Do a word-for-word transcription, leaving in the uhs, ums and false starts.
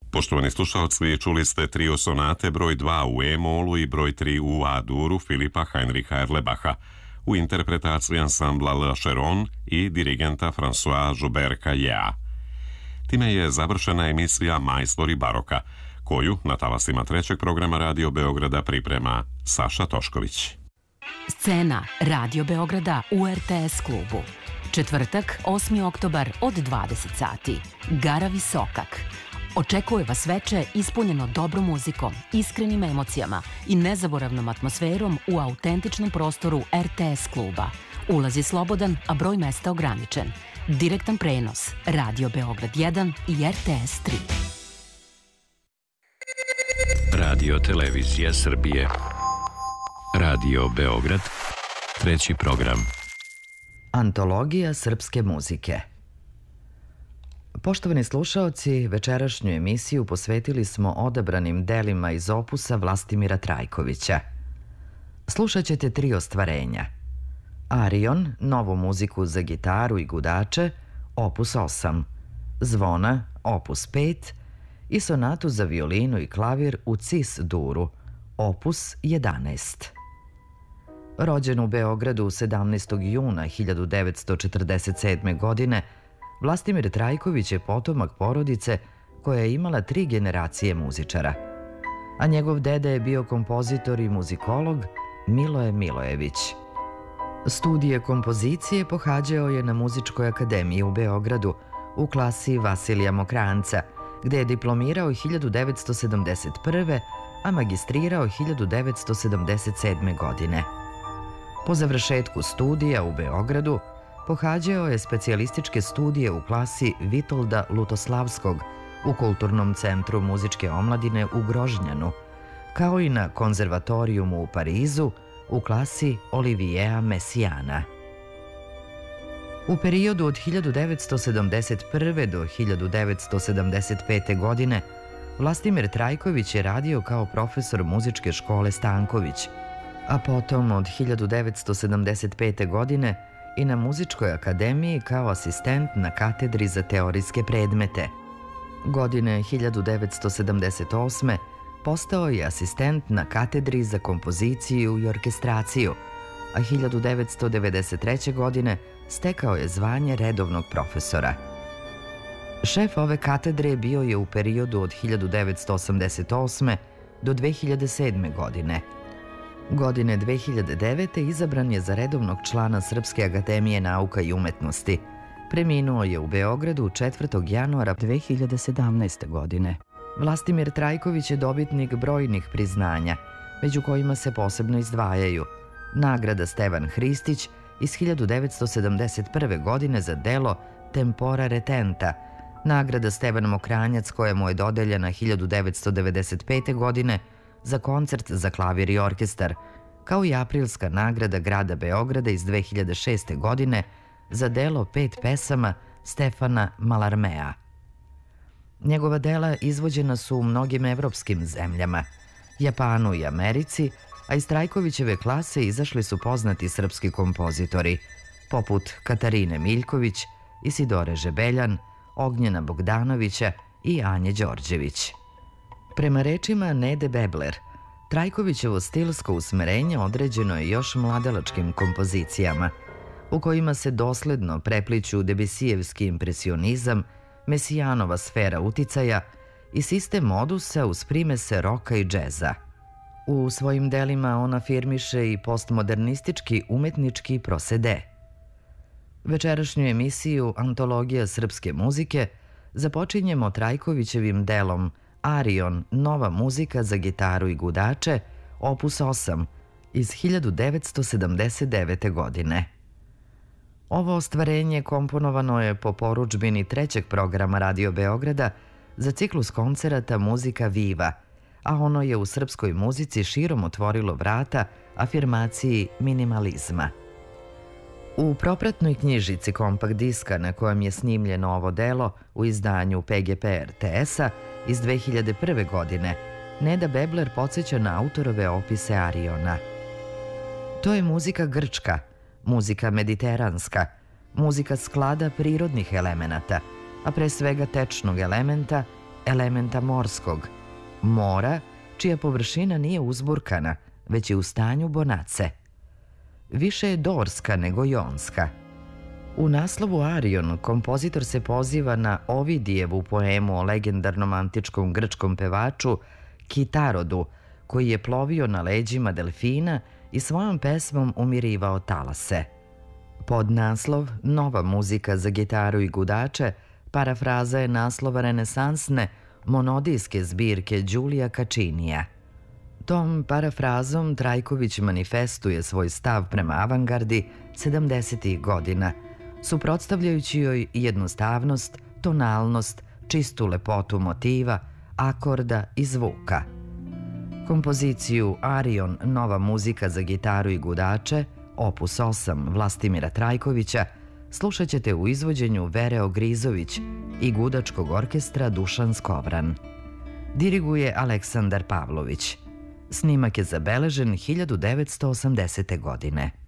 Poštovani slušalci, čuli ste trio sonate broj dva u E-molu i broj tri u A-duru Filipa Heinricha Erlebacha u interpretaciji ansambla Le Cheron i dirigenta François Joubert Caillat. Time je završena emisija Majstori baroka, koju na talasima trećeg programa Radio Beograda priprema Saša Tošković. Scena Radio Beograda u R T S klubu. Četvrtak, osmi oktobar od dvadeset sati. Gara Visokak. Očekuje vas veče ispunjeno dobrom muzikom, iskrenim emocijama i nezaboravnom atmosferom u autentičnom prostoru R T S kluba. Ulaz je slobodan, a broj mesta ograničen. Direktan prenos Radio Beograd jedan i R T S tri. Radio Televizija Srbije. Radio Beograd, treći program. Antologija srpske muzike. Poštovani slušaoci, večerašnju emisiju posvetili smo odabranim delima iz opusa Vlastimira Trajkovića. Slušat ćete tri ostvarenja. Arion, novu muziku za gitaru i gudače, opus osam, Zvona, opus pet i sonatu za violinu i klavir u cis duru, opus jedanaest. Rođen u Beogradu sedamnaestog juna hiljadu devetsto četrdeset sedme. godine, Vlastimir Trajković je potomak porodice koja je imala tri generacije muzičara, a njegov deda je bio kompozitor i muzikolog Miloje Milojević. Studije kompozicije pohađao je na Muzičkoj akademiji u Beogradu u klasi Vasilija Mokranca, gde je diplomirao hiljadu devetsto sedamdeset prve. a magistrirao hiljadu devetsto sedamdeset sedme. godine. Po završetku studija u Beogradu pohađao je specijalističke studije u klasi Vitolda Lutoslavskog u Kulturnom centru muzičke omladine u Grožnjanu, kao i na konzervatorijumu u Parizu u klasi Olivijea Mesijana. U periodu od hiljadu devetsto sedamdeset prve. do hiljadu devetsto sedamdeset pete. godine Vlastimir Trajković je radio kao profesor muzičke škole Stanković, a potom od hiljadu devetsto sedamdeset pete. godine i na Muzičkoj akademiji kao asistent na katedri za teorijske predmete. Godine hiljadu devetsto sedamdeset osme. postao je asistent na katedri za kompoziciju i orkestraciju, a hiljadu devetsto devedeset treće. godine stekao je zvanje redovnog profesora. Šef ove katedre bio je u periodu od hiljadu devetsto osamdeset osme. do dve hiljade sedme. godine. Godine dve hiljade devete. izabran je za redovnog člana Srpske akademije nauka i umetnosti. Preminuo je u Beogradu četvrtog januara dve hiljade sedamnaeste. godine. Vlastimir Trajković je dobitnik brojnih priznanja, među kojima se posebno izdvajaju nagrada Stevan Hristić iz hiljadu devetsto sedamdeset prve. godine za delo Tempora Retenta, nagrada Stevan Mokranjac koja mu je dodeljena hiljadu devetsto devedeset pete. godine za koncert za klavir i orkestar, kao i aprilska nagrada grada Beograda iz dve hiljade šeste. godine za delo pet pesama Stefana Malarmea. Njegova dela izvođena su u mnogim evropskim zemljama, Japanu i Americi, a iz Trajkovićeve klase izašli su poznati srpski kompozitori, poput Katarine Miljković, Isidore Žebeljan, Ognjena Bogdanovića i Anje Đorđević. Prema rečima Nede Bebler, Trajkovićevo stilsko usmerenje određeno je još mladalačkim kompozicijama, u kojima se dosledno prepliću Debusijevski impresionizam, Mesijanova sfera uticaja i sistem modusa uz primese roka i džeza. U svojim delima on afirmiše i postmodernistički umetnički prosede. Večerašnju emisiju Antologija srpske muzike započinjemo Trajkovićevim delom Arion, nova muzika za gitaru i gudače, opus osam iz hiljadu devetsto sedamdeset devete. godine. Ovo ostvarenje komponovano je po porudžbini trećeg programa Radio Beograda za ciklus koncerata Muzika Viva, a ono je u srpskoj muzici širom otvorilo vrata afirmaciji minimalizma. U propratnoj knjižici kompakt diska na kojem je snimljeno ovo delo u izdanju P G P R T S-a iz dve hiljade prve. godine, Neda Bebler podsjeća na autorove opise Ariona. To je muzika grčka, muzika mediteranska, muzika sklada prirodnih elemenata, a pre svega tečnog elementa elementa morskog, mora čija površina nije uzburkana, već je u stanju bonace. Više je dorska nego jonska. U naslovu Arion kompozitor se poziva na Ovidijevu poemu o legendarnom antičkom grčkom pevaču Kitarodu, koji je plovio na leđima delfina i svojom pesmom umirivao talase. Podnaslov Nova muzika za gitaru i gudače parafraza je naslova renesansne monodijske zbirke Đulija Kačinija. Tom parafrazom Trajković manifestuje svoj stav prema avangardi sedamdesetih godina, suprotstavljajući joj jednostavnost, tonalnost, čistu lepotu motiva, akorda i zvuka. Kompoziciju Arion, Nova muzika za gitaru i gudače, opus osam Vlastimira Trajkovića, slušat ćete u izvođenju Vere Ogrizović i gudačkog orkestra Dušan Skovran. Diriguje Aleksandar Pavlović. Snimak je zabeležen hiljadu devetsto osamdesete. godine.